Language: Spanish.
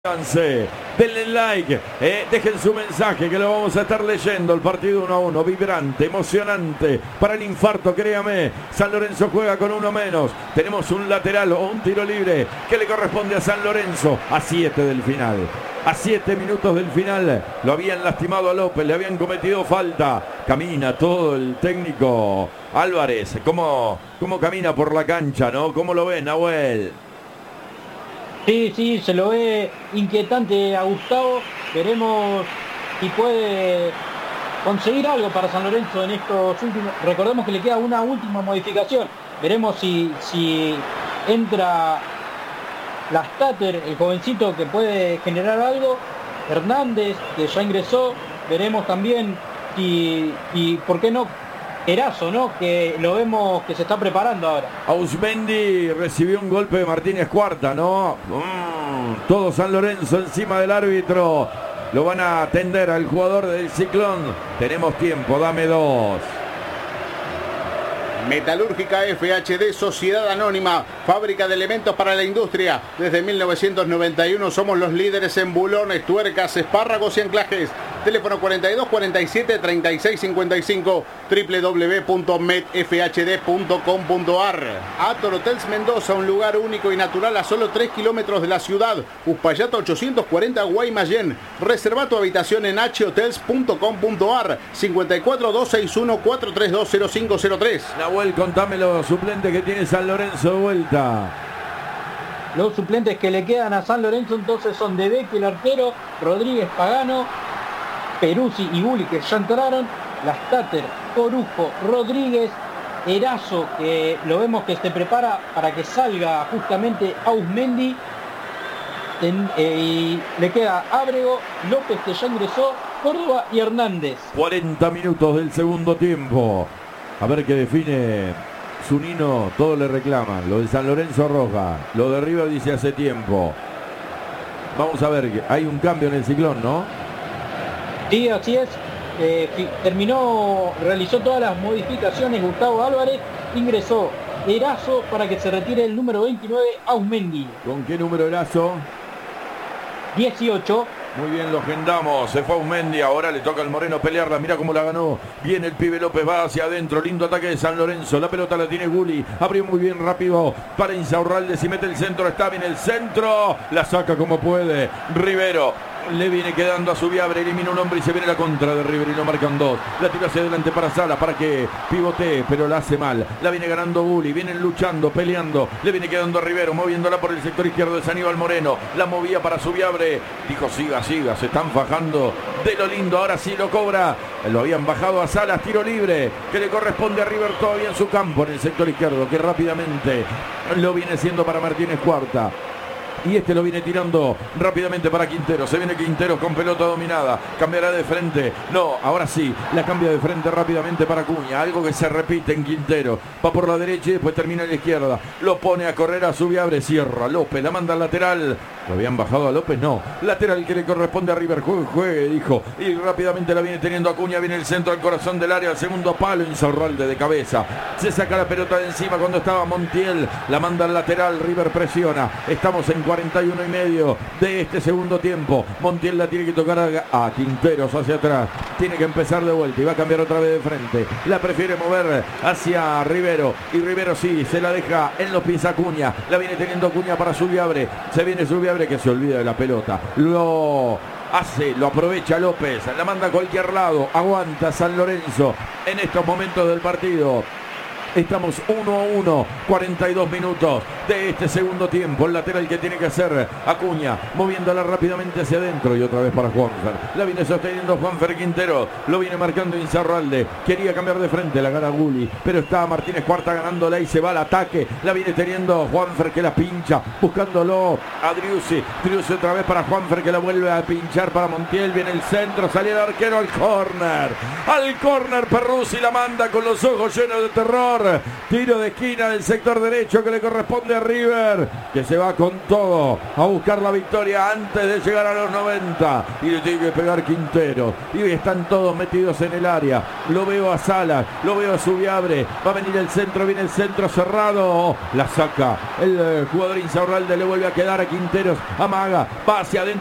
Denle like, dejen su mensaje que lo vamos a estar leyendo. El partido 1-1, vibrante, emocionante para el infarto, créame. San Lorenzo juega con uno menos. Tenemos un lateral o un tiro libre que le corresponde a San Lorenzo a 7 del final. A 7 minutos del final lo habían lastimado a López, le habían cometido falta. Camina todo el técnico Álvarez. ¿Cómo camina por la cancha, no? ¿Cómo lo ven, Nahuel? Sí, se lo ve inquietante a Gustavo. Veremos si puede conseguir algo para San Lorenzo en estos últimos. Recordemos que le queda una última modificación. Veremos si entra Lastater, el jovencito que puede generar algo. Hernández, que ya ingresó. Veremos también y por qué no Erazo, ¿no? Que lo vemos que se está preparando ahora. Ausmendi recibió un golpe de Martínez Cuarta, ¿no? Todo San Lorenzo encima del árbitro. Lo van a atender al jugador del Ciclón. Tenemos tiempo, dame 2. Metalúrgica FHD, Sociedad Anónima, fábrica de elementos para la industria. Desde 1991 somos los líderes en bulones, tuercas, espárragos y anclajes. Teléfono 42 47 36 55, www.medfhd.com.ar. Ator Hotels Mendoza, un lugar único y natural a solo 3 kilómetros de la ciudad. Uspallata 840 Guaymallén. Reserva tu habitación en hotels.com.ar. 54 261 432 0503. Nahuel, contame los suplentes que tiene San Lorenzo de vuelta. Los suplentes que le quedan a San Lorenzo entonces son Debeque, el arquero, Rodríguez, Pagano, Peruzzi y Gulli, que ya entraron, Lastater, Corujo, Rodríguez, Erazo, que lo vemos que se prepara para que salga justamente Ausmendi, y le queda Ábrego, López, que ya ingresó, Córdoba y Hernández. 40 minutos del segundo tiempo. A ver qué define Zunino. Todo le reclaman. Lo de San Lorenzo Roja. Lo de River dice hace tiempo. Vamos a ver. Hay un cambio en el Ciclón, ¿no? Sí, así es. Realizó todas las modificaciones Gustavo Álvarez. Ingresó Erazo para que se retire el número 29, Ausmendi. ¿Con qué número Erazo? 18. Muy bien, lo agendamos. Se fue Ausmendi. Ahora le toca al Moreno pelearla. Mira cómo la ganó. Viene el pibe López. Va hacia adentro. Lindo ataque de San Lorenzo. La pelota la tiene Gulli. Abrió muy bien rápido para Insaurralde. Si mete el centro. Está bien el centro. La saca como puede. Rivero. Le viene quedando a Subiabre, elimina un hombre y se viene la contra de River y lo marcan 2. La tira hacia adelante para Sala, para que pivotee, pero la hace mal. La viene ganando Gulli, vienen luchando, peleando. Le viene quedando a Rivero, moviéndola por el sector izquierdo de Aníbal Moreno. La movía para Subiabre. Dijo, siga, se están fajando de lo lindo. Ahora sí lo cobra. Lo habían bajado a Salas, tiro libre, que le corresponde a River todavía en su campo, en el sector izquierdo, que rápidamente lo viene siendo para Martínez Cuarta. Y este lo viene tirando rápidamente para Quintero. Se viene Quintero con pelota dominada. Cambiará de frente. No, ahora sí. La cambia de frente rápidamente para Acuña. Algo que se repite en Quintero. Va por la derecha y después termina en la izquierda. Lo pone a correr a Subiabre. Cierra López. La manda al lateral. ¿Lo habían bajado a López? No. Lateral que le corresponde a River. Juegue, dijo. Y rápidamente la viene teniendo Acuña. Viene el centro al corazón del área. Al segundo palo. Insaurralde de cabeza. Se saca la pelota de encima cuando estaba Montiel. La manda al lateral. River presiona. Estamos en 41 y medio de este segundo tiempo. Montiel la tiene que tocar a Quinteros hacia atrás. Tiene que empezar de vuelta y va a cambiar otra vez de frente. La prefiere mover hacia Rivero. Y Rivero sí, se la deja en los pies a Acuña. La viene teniendo Acuña para Subiabre. Se viene Subiabre que se olvida de la pelota. Lo aprovecha López. La manda a cualquier lado. Aguanta San Lorenzo en estos momentos del partido. Estamos 1-1, 42 minutos de este segundo tiempo. El lateral que tiene que hacer Acuña, moviéndola rápidamente hacia adentro y otra vez para Juanfer. La viene sosteniendo Juanfer Quintero, lo viene marcando Insaurralde. Quería cambiar de frente, la gana Gulli, pero está Martínez Cuarta ganándola y se va al ataque. La viene teniendo Juanfer que la pincha, buscándolo a Driussi. Driussi otra vez para Juanfer que la vuelve a pinchar para Montiel. Viene el centro, sale el arquero al córner. Al córner Perruzzi la manda con los ojos llenos de terror. sector. Tiro de esquina del sector derecho que le corresponde a River, que se va con todo a buscar la victoria antes de llegar a los 90. Y le tiene que pegar Quintero. Y están todos metidos en el área. Lo veo a Salas, lo veo a Subiabre. Va a venir el centro, viene el centro cerrado. La saca el jugador Insaurralde, le vuelve a quedar a Quinteros. Amaga, va hacia adentro.